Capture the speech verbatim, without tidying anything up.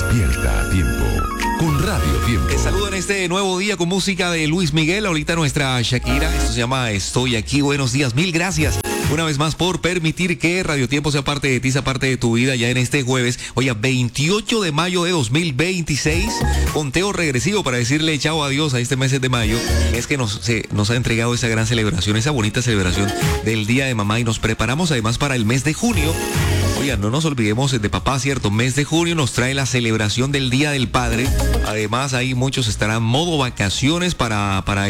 Despierta a tiempo con Radio Tiempo. Te saludo en este nuevo día con música de Luis Miguel. Ahorita nuestra Shakira. Esto se llama Estoy Aquí. Buenos días. Mil gracias una vez más por permitir que Radio Tiempo sea parte de ti, sea parte de tu vida ya en este jueves. Oye, veintiocho de mayo de dos mil veintiséis. Conteo regresivo para decirle chao, adiós a este mes de mayo. Es que nos, se, nos ha entregado esa gran celebración, esa bonita celebración del Día de Mamá. Y nos preparamos además para el mes de junio. Oigan, no nos olvidemos de papá, ¿cierto? Mes de junio nos trae la celebración del Día del Padre. Además, ahí muchos estarán modo vacaciones para, para